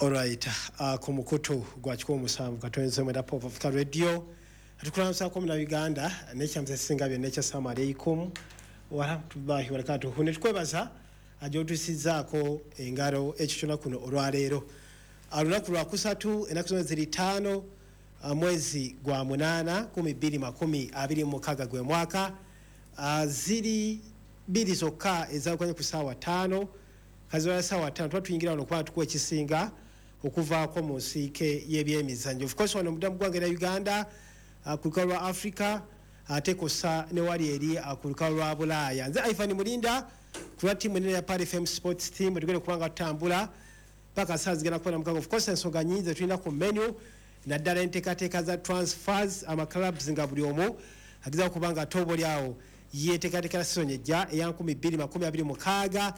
Alright, ku mukutu gwa kikumu musanvu katonze mwenda Pop Africa Radio atukulansa ko na Uganda nekyamse singa bye nekya samari ikum wala tubahi wala katu hune tukwebaza ajotusizaako engaro ekichona kuno olwaleero alunaku lwa kusatu enaku ziri 5 mwezi gwa 8 2026 gwe mwaka ziri biri zokka ezakwanye ku sawa 5 kazoya sawa 5 twatuyingira ono kwa tukwe kisinga okuva ko mu nsike y'ebyemizannyo. Of course wano mudamu gwange na Uganda ku lwa Africa ate kosa ne wali eri ku lwa Bulaaya. Nze Ivan Mulinda ku lwa timu nene ya Pari FM Sports Team tugere kubanga tutambula paka saa zigenda kubona mukago. Of course ensonga nyingi tulina ku menu naddala enteekateeka za transfers ama clubs nga buli omu agiza kubanga tobo lyawo yeteekateeka season ejja eya 2026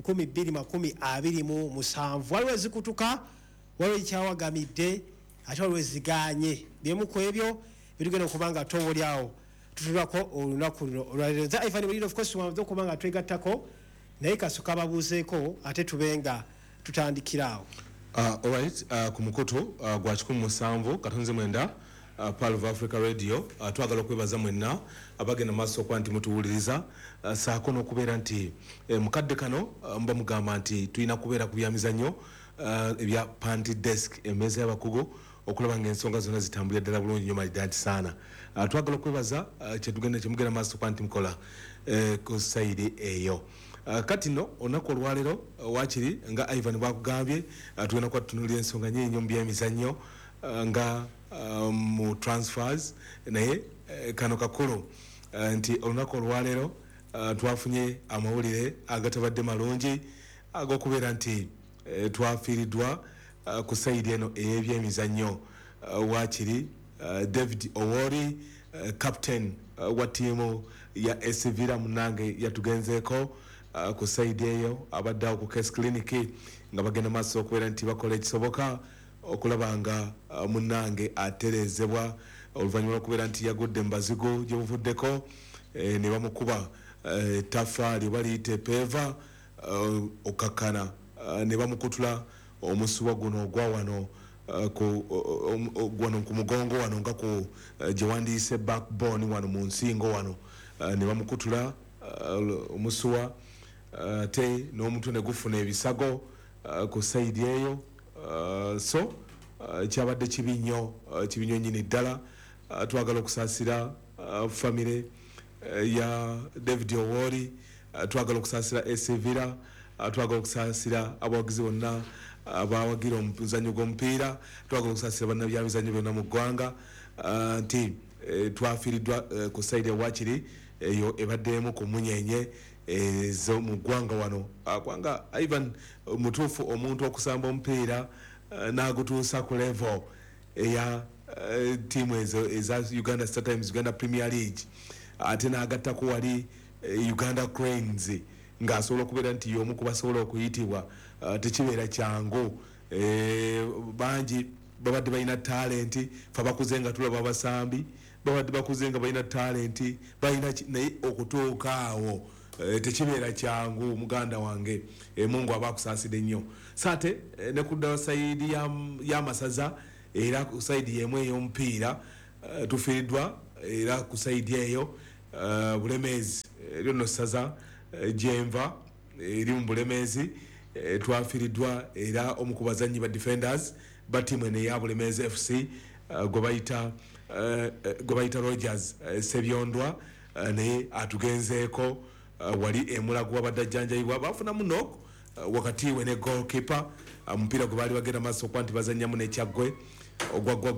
2027 waliwo ezikutuka waliwo ekyawagamidde ate waliwo eziganye byemu ku ebyo birigenda okubanga tobo lyawo tutulako olunaku luno olwaleero. Nze Ivan Mulinda of course wamaze okubanga twegattako naye kasooka babuuzeeko ate tubenga tutandikiraawo. Alright, ku mukutu gwa 17 katonze mwenda Pal of Africa Radio twagala okwebaza mwenna abagenda maaso kwa nti mutuwuliriza saako n'okubeera nti mukadde kano mba mugamba nti tulina kubeera ku byamizannyo ebya panty desk emmeeza y'abakugu okulaba ng'ensonga zonna zitambulira ddala bulungi nnyo maliddaati saana. Twagala okwebaza kyemugenda maaso kwa nti mukola ku sayidi eyo. Kati no olunaku olwaleero waakiri nga Ivan bwakugambye tugenda kuba tutunuulira ensonga nyingi nnyo mu byemizannyo nga mu transfers naye kano kakulu nti olunaku olwaleero twafunye amawulire agatabadde malungi ag'okubeera nti twafiiriddwa ku sayidi eno ey'ebyemizannyo. Waakiri David Owori captain wa ttiimu ya AS Villa munange yatugenzeeko ku sayidi eyo abadde awo ku case clinic nga bagenda maaso okubeera nti bakola ekisoboka okulaba nga munange aterezebwa oluvannyuma lw'okubeera nti yagudde mbazigo gye buvuddeko ne bamukuba ttafaali oba liyita epeeva okakkana ne bamukutula omusuwa guno ogwa wano ku mugongo wano nga ku gye wandiise backbone wano mu nsingo wano ne bamukutula omusuwa ate n'omutwe ne gufuna ebisago ku sayidi eyo. So kyabadde kibi nnyo nyini ddala. Twagala okusaasira famire ya David Owori, twagala okusaasira AS Villa, twagala okusaasira abawagizi bonna abawagira omuzannyo gw'omupiira, twagala okusaasira bannabyamizannyo byonna mu ggwanga nti twafiiriddwa ku sayidi ewaakiri eyo ebaddemu ku munyenye ezo mu ggwanga wano. Kwanga Ivan mutuufu omuntu okusamba omupiira n'agutuusa ku level eya tiimu ezo eza Uganda Star Times, Uganda Premier League, ate n'agattako wali Uganda Cranes ng'asobola okubeera nti y'omu ku basobola okuyitibwa tekibeera kyangu. Bangi babadde balina talenti, fe bakuze nga tulaba abasambi babadde bakuze nga balina talenti balina naye okutuuka awo tekibeera kyangu muganda wange. Mungu abakusaasidde nnyo. Sate ne kudda sayidi y'amasaza era ku sayidi y'emu ey'omupiira tufiiriddwa era ku sayidi eyo Bulemeezi lyono saza Jenva eri mu Bulemeezi twafiiriddwa era omu ku bazannyi ba defenders ba ttiimu eno eya Bulemeezi FC gwe bayita Rogers Sebyondwa naye atugenzeeko wali emulago wabadde ajjanjabibwa bafuna muno wakati we ne goalkeeper omupiira gwe baali bagenda maaso okuba nti bazannyamu n'ekyaggwe ogwa